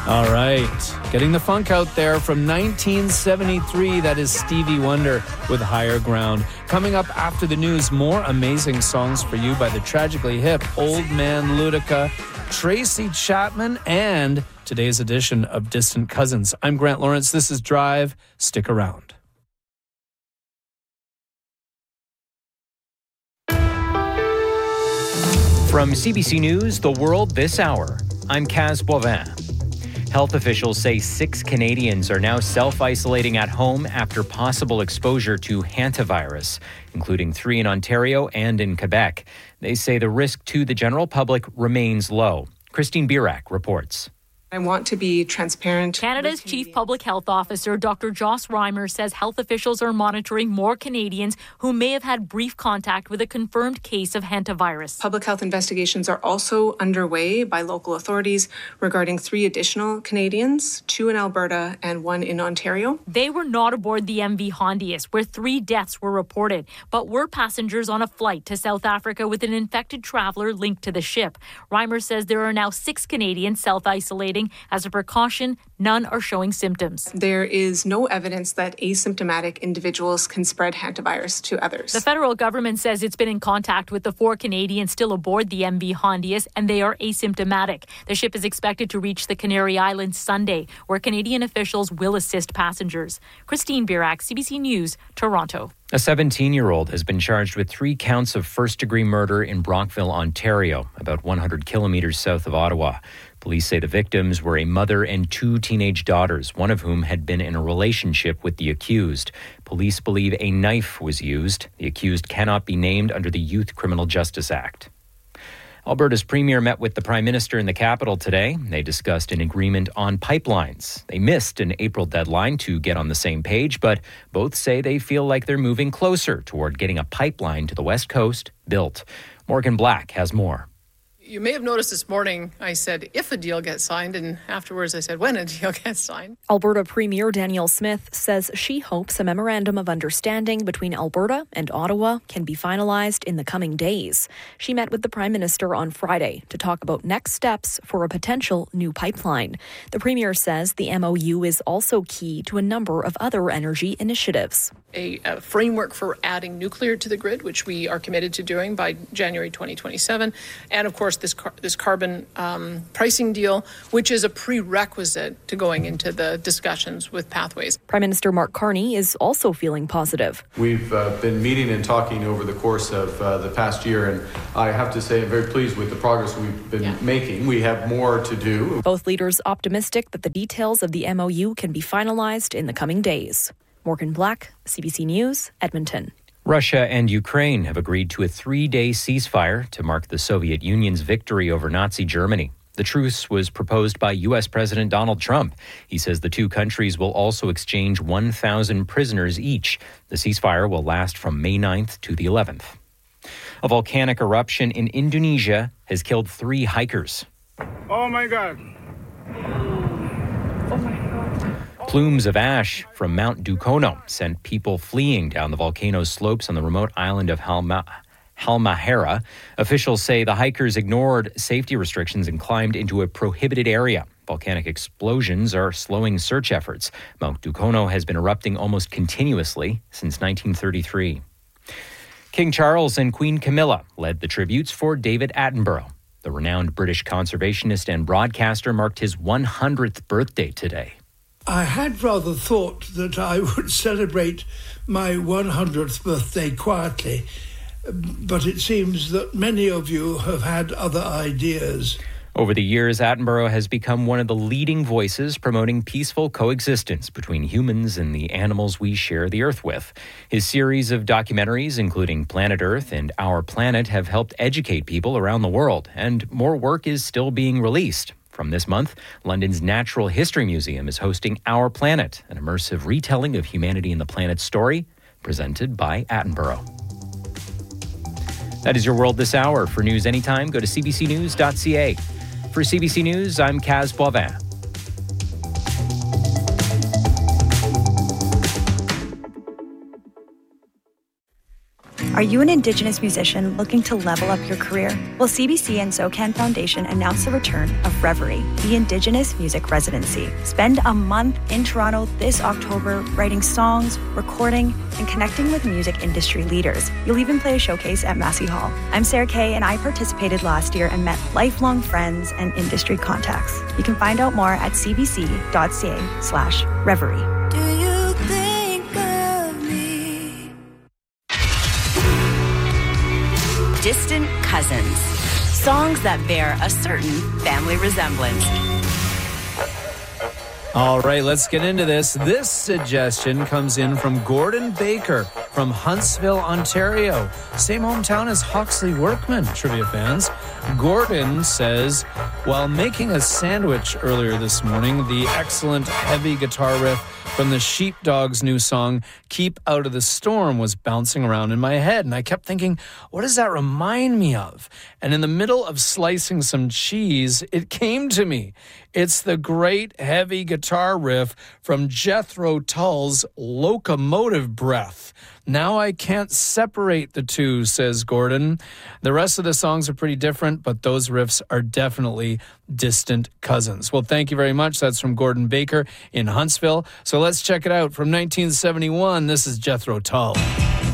All right. Getting the funk out there from 1973. That is Stevie Wonder with Higher Ground. Coming up after the news, more amazing songs for you by the tragically hip Old Man Ludica, Tracy Chapman, and today's edition of Distant Cousins. I'm Grant Lawrence. This is Drive. Stick around. From CBC News, The World This Hour, I'm Kaz Boivin. Health officials say 6 Canadians are now self-isolating at home after possible exposure to hantavirus, including 3 in Ontario and in Quebec. They say the risk to the general public remains low. Christine Birak reports. I want to be transparent. Canada's Chief Public Health Officer, Dr. Joss Reimer, says health officials are monitoring more Canadians who may have had brief contact with a confirmed case of hantavirus. Public health investigations are also underway by local authorities regarding 3 additional Canadians, 2 in Alberta and 1 in Ontario. They were not aboard the MV Hondius, where 3 deaths were reported, but were passengers on a flight to South Africa with an infected traveler linked to the ship. Reimer says there are now 6 Canadians self-isolating. As a precaution, none are showing symptoms. There is no evidence that asymptomatic individuals can spread hantavirus to others. The federal government says it's been in contact with the 4 Canadians still aboard the MV Hondius, and they are asymptomatic. The ship is expected to reach the Canary Islands Sunday, where Canadian officials will assist passengers. Christine Birak, CBC News, Toronto. A 17-year-old has been charged with 3 counts of first-degree murder in Brockville, Ontario, about 100 kilometers south of Ottawa. Police say the victims were a mother and 2 teenage daughters, one of whom had been in a relationship with the accused. Police believe a knife was used. The accused cannot be named under the Youth Criminal Justice Act. Alberta's Premier met with the Prime Minister in the capital today. They discussed an agreement on pipelines. They missed an April deadline to get on the same page, but both say they feel like they're moving closer toward getting a pipeline to the West Coast built. Morgan Black has more. You may have noticed this morning I said if a deal gets signed, and afterwards I said when a deal gets signed. Alberta Premier Danielle Smith says she hopes a memorandum of understanding between Alberta and Ottawa can be finalized in the coming days. She met with the Prime Minister on Friday to talk about next steps for a potential new pipeline. The Premier says the MOU is also key to a number of other energy initiatives. A framework for adding nuclear to the grid, which we are committed to doing by January 2027, and of course this carbon pricing deal, which is a prerequisite to going into the discussions with Pathways. Prime Minister Mark Carney is also feeling positive. We've been meeting and talking over the course of the past year, and I have to say I'm very pleased with the progress we've been making. We have more to do. Both leaders optimistic that the details of the MOU can be finalized in the coming days. Morgan Black, CBC News, Edmonton. Russia and Ukraine have agreed to a 3-day ceasefire to mark the Soviet Union's victory over Nazi Germany. The truce was proposed by U.S. President Donald Trump. He says the 2 countries will also exchange 1,000 prisoners each. The ceasefire will last from May 9th to the 11th. A volcanic eruption in Indonesia has killed 3 hikers. Oh my God. Plumes of ash from Mount Dukono sent people fleeing down the volcano's slopes on the remote island of Halmahera. Officials say the hikers ignored safety restrictions and climbed into a prohibited area. Volcanic explosions are slowing search efforts. Mount Dukono has been erupting almost continuously since 1933. King Charles and Queen Camilla led the tributes for David Attenborough. The renowned British conservationist and broadcaster marked his 100th birthday today. I had rather thought that I would celebrate my 100th birthday quietly, but it seems that many of you have had other ideas. Over the years, Attenborough has become one of the leading voices promoting peaceful coexistence between humans and the animals we share the Earth with. His series of documentaries, including Planet Earth and Our Planet, have helped educate people around the world, and more work is still being released. From this month, London's Natural History Museum is hosting Our Planet, an immersive retelling of humanity and the planet's story, presented by Attenborough. That is your World This Hour. For news anytime, go to cbcnews.ca. For CBC News, I'm Kaz Boivin. Are you an Indigenous musician looking to level up your career? Well, CBC and SOCAN Foundation announced the return of Reverie, the Indigenous Music Residency. Spend a month in Toronto this October writing songs, recording, and connecting with music industry leaders. You'll even play a showcase at Massey Hall. I'm Sarah Kay, and I participated last year and met lifelong friends and industry contacts. You can find out more at cbc.ca/reverie. Do you think of me? Distant Cousins. Songs that bear a certain family resemblance. All right, let's get into this. This suggestion comes in from Gordon Baker from Huntsville, Ontario. Same hometown as Hawksley Workman, trivia fans. Gordon says, while making a sandwich earlier this morning, the excellent heavy guitar riff from the Sheepdogs' new song, Keep Out of the Storm, was bouncing around in my head. And I kept thinking, what does that remind me of? And in the middle of slicing some cheese, it came to me. It's the great heavy guitar riff from Jethro Tull's Locomotive Breath. Now I can't separate the two, says Gordon. The rest of the songs are pretty different, but those riffs are definitely distant cousins. Well, thank you very much. That's from Gordon Baker in Huntsville. So let's check it out. From 1971, this is Jethro Tull.